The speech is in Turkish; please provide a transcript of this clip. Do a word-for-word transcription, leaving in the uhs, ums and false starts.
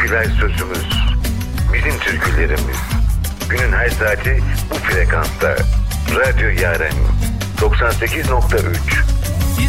güzel sözümüz, bizim türkülerimiz. Günün her saati bu frekansta. Radyo Yaren doksan sekiz nokta üç.